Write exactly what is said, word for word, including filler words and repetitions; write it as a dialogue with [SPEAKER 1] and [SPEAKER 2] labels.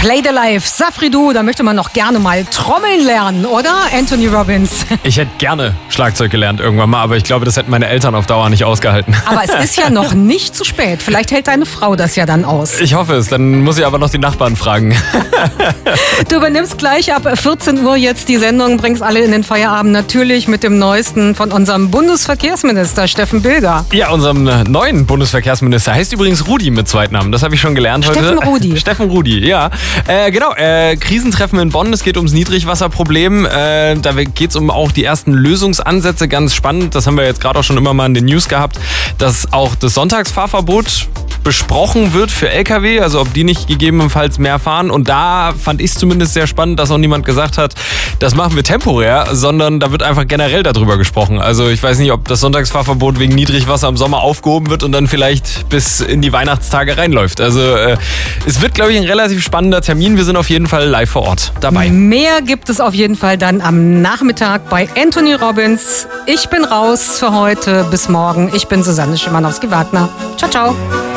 [SPEAKER 1] Play the Life, Safri-Duo, da möchte man noch gerne mal trommeln lernen, oder, Anthony Robbins?
[SPEAKER 2] Ich hätte gerne Schlagzeug gelernt irgendwann mal, aber ich glaube, das hätten meine Eltern auf Dauer nicht ausgehalten.
[SPEAKER 1] Aber es ist ja noch nicht zu spät. Vielleicht hält deine Frau das ja dann aus.
[SPEAKER 2] Ich hoffe es, dann muss ich aber noch die Nachbarn fragen.
[SPEAKER 1] Du übernimmst gleich ab vierzehn Uhr jetzt die Sendung, bringst alle in den Feierabend, natürlich mit dem Neuesten von unserem Bundesverkehrsminister Steffen Bilger.
[SPEAKER 2] Ja, unserem neuen Bundesverkehrsminister heißt übrigens Rudi mit Zweitnamen. Das habe ich schon gelernt heute.
[SPEAKER 1] Steffen Rudi.
[SPEAKER 2] Steffen Rudi, ja. Äh, genau, äh, Krisentreffen in Bonn. Es geht ums Niedrigwasserproblem. Äh, da geht es um auch die ersten Lösungsansätze. Ganz spannend, das haben wir jetzt gerade auch schon immer mal in den News gehabt, dass auch das Sonntagsfahrverbot besprochen wird für L K W, also ob die nicht gegebenenfalls mehr fahren. Und da fand ich es zumindest sehr spannend, dass auch niemand gesagt hat, das machen wir temporär, sondern da wird einfach generell darüber gesprochen. Also ich weiß nicht, ob das Sonntagsfahrverbot wegen Niedrigwasser im Sommer aufgehoben wird und dann vielleicht bis in die Weihnachtstage reinläuft. Also äh, es wird, glaube ich, ein relativ spannender Termin. Wir sind auf jeden Fall live vor Ort dabei.
[SPEAKER 1] Mehr gibt es auf jeden Fall dann am Nachmittag bei Anthony Robbins. Ich bin raus für heute. Bis morgen. Ich bin Susanne Schimanowski-Wagner. Ciao, ciao.